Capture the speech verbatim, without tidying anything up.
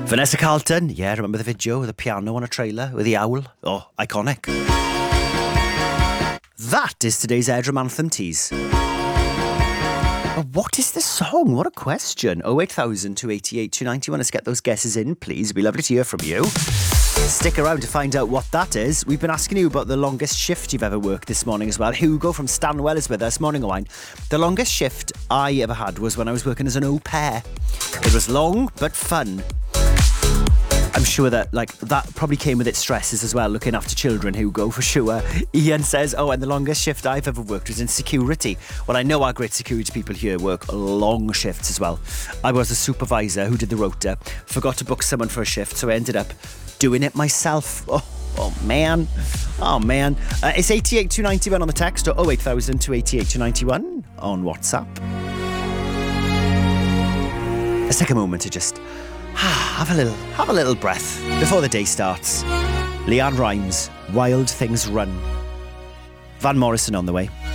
Vanessa Carlton, yeah, remember the video with the piano on a trailer with the owl? Oh, iconic. That is today's Airdrie Anthem tease. Oh, what is the song? What a question. oh eight thousand, two eight eight, two nine one. Let's get those guesses in, please. It'd be lovely to hear from you. Stick around to find out what that is. We've been asking you about the longest shift you've ever worked this morning as well. Hugo from Stanwell is with us. Morning, Owain. The longest shift I ever had was when I was working as an au pair. It was long, but fun. I'm sure that like that probably came with its stresses as well, looking after children, Hugo, for sure. Ian says, oh, and the longest shift I've ever worked was in security. Well, I know our great security people here work long shifts as well. I was a supervisor who did the rota, forgot to book someone for a shift, so I ended up doing it myself. Oh, oh man. Oh, man. Uh, it's eight eight two nine one on the text, or oh eight thousand, two eight eight, two nine one on WhatsApp. Let's take a moment to just have a little, have a little breath before the day starts. Leanne Rimes, Wild Things Run. Van Morrison on the way.